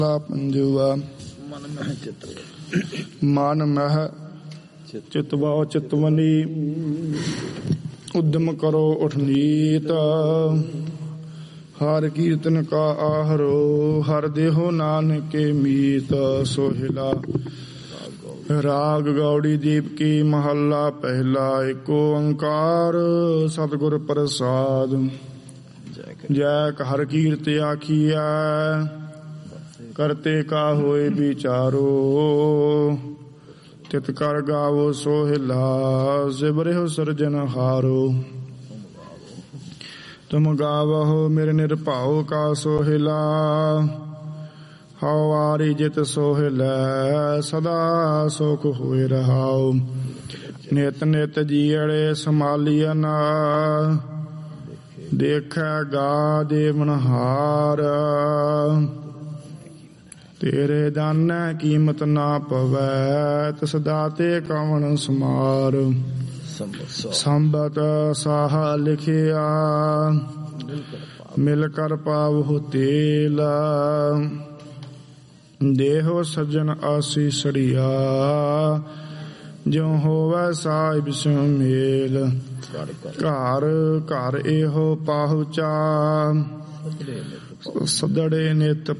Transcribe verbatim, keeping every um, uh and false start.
ਪੰਜਵਾ ਮਨ ਮਹਿ ਚਿਤਵਾ ਚਿਤਵਨੀ ਉਦਮ ਕਰੋ ਉਠਨੀਤ ਹਰ ਕੀਰਤਨ ਕਾ ਆਹਰੋ ਹਰ ਦੇਹੋ ਨਾਨਕੇ ਮੀਤ ਸੋਹਿਲਾ। ਰਾਗ ਗੌੜੀ ਦੀਪ ਕੀ ਮਹੱਲਾ ਪਹਿਲਾ। ਏਕ ਓੰਕਾਰ ਸਤਿਗੁਰ ਪ੍ਰਸਾਦ। ਜੈ ਹਰ ਕੀਰਤ ਆਖੀਐ ਕਰਤੇ ਕਾ ਹੋਏ ਵਿਚਾਰੋ ਤਿਤ ਕਰ ਗਾਵੋ ਸੋਹਿਲਾ। ਸਿਮਰਿਹੁ ਸਿਰਜਨਹਾਰੋ ਤੁਮ ਗਾਵਹੁ ਮੇਰੇ ਨਿਰਭਉ ਕਾ ਸੋਹਿਲਾ। ਹਉ ਵਾਰੀ ਜਿਤ ਸੋਹਿਲੈ ਸਦਾ ਸੁਖ ਹੋਇ ਰਹਾਉ। ਨਿਤ ਨਿਤ ਜੀਅੜੇ ਸੰਭਾਲੀਐ ਦੇਖੈ ਗਾ ਦੇਵਨਹਾਰ। ਤੇਰੇ ਦਾਨੈ ਕੀਮਤ ਨਾ ਪਵੈ ਤਿਸ ਦਾਤੇ ਕਵਣ ਸਮਾਰ। ਸੰਬਤ ਸਾਹ ਲਿਖਿਆ ਮਿਲ ਕਰ ਪਾਵਹੁ ਤੇਲ। ਦੇਹੋ ਸੱਜਣ ਆਸੀਸੜੀਆ ਜਿਉ ਹੋਵੈ ਸਾਹਿਬ ਸੁਮੇਲ। ਘਰ ਘਰ ਇਹੋ ਪਾਹੁਚਾ ਸਦੜੇ ਨਿਤ